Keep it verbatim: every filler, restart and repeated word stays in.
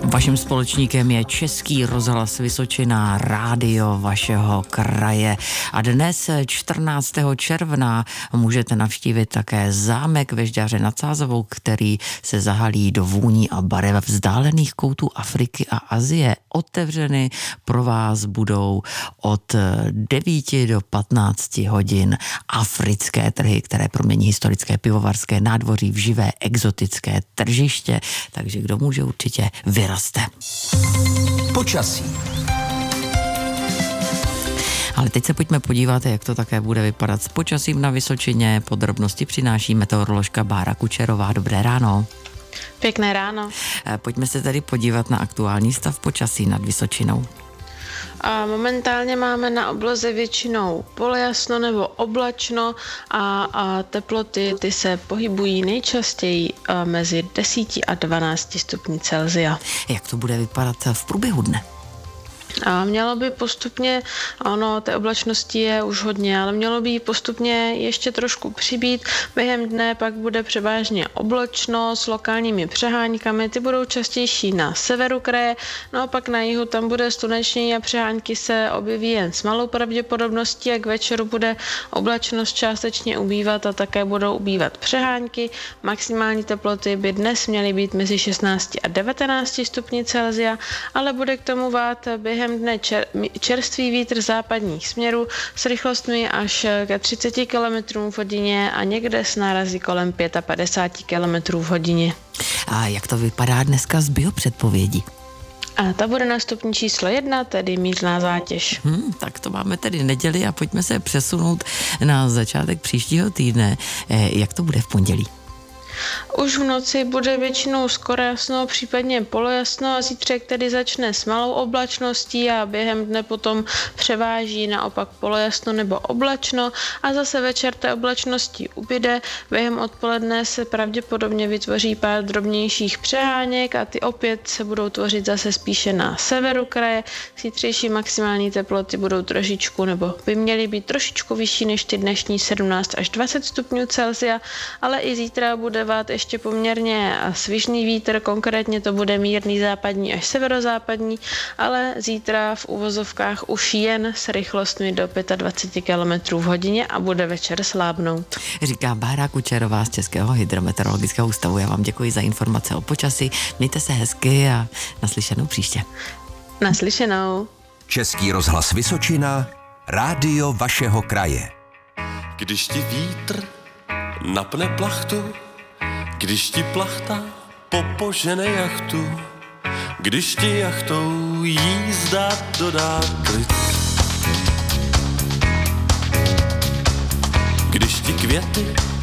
Vaším společníkem je Český rozhlas Vysočina, rádio vašeho kraje. A dnes čtrnáctého června můžete navštívit také zámek ve Žďáře nad Sázavou, který se zahalí do vůní a barev vzdálených koutů Afriky a Asie. Otevřeny pro vás budou od devíti do patnácti hodin africké trhy, které promění historické pivovarské nádvoří v živé exotické tržiště. Takže kdo může, určitě vyraste. Počasí. Ale teď se pojďme podívat, jak to také bude vypadat s počasím na Vysočině. Podrobnosti přináší meteoroložka Bára Kučerová. Dobré ráno. Pěkné ráno. Pojďme se tady podívat na aktuální stav počasí nad Vysočinou. A momentálně máme na obloze většinou polojasno nebo oblačno a, a teploty ty se pohybují nejčastěji mezi deseti a dvanácti stupni Celsia. Jak to bude vypadat v průběhu dne? A mělo by postupně, ono, té oblačnosti je už hodně, ale mělo by postupně ještě trošku přibýt. Během dne pak bude převážně oblačno s lokálními přeháňkami, ty budou častější na severu kraje, no a pak na jihu tam bude slunečněji a přehánky se objeví jen s malou pravděpodobností a k večeru bude oblačnost částečně ubývat a také budou ubývat přehánky. Maximální teploty by dnes měly být mezi šestnácti a devatenácti stupni Celsia, ale bude k tomu vát během dne čer, čerstvý vítr západních směrů s rychlostmi až ke třiceti kilometrům v hodině a někde s nárazy kolem padesát pět kilometrů v hodině. A jak to vypadá dneska z biopředpovědí? A ta bude na stupni číslo jedna, tedy mírná zátěž. Hmm, tak to máme tedy neděli a pojďme se přesunout na začátek příštího týdne. Jak to bude v pondělí? Už v noci bude většinou skoro jasno, případně polojasno a zítřek tedy začne s malou oblačností a během dne potom převáží naopak polojasno nebo oblačno a zase večer té oblačnosti ubyde. Během odpoledne se pravděpodobně vytvoří pár drobnějších přeháněk a ty opět se budou tvořit zase spíše na severu kraje. Zítřejší maximální teploty budou trošičku nebo by měly být trošičku vyšší než ty dnešní sedmnáct až dvacet stupňů Celsia, ale i zítra bude vát ještě poměrně svižný vítr, konkrétně to bude mírný západní až severozápadní, ale zítra v uvozovkách už jen s rychlostmi do dvacet pět kilometrů v hodině a bude večer slábnout. Říká Bára Kučerová z Českého hydrometeorologického ústavu. Já vám děkuji za informace o počasí. Mějte se hezky a naslyšenou příště. Naslyšenou. Český rozhlas Vysočina, rádio vašeho kraje. Když ti vítr napne plachtu, když ti plachta popožene jachtu, když ti jachtou jízda dodá klid, když ti květy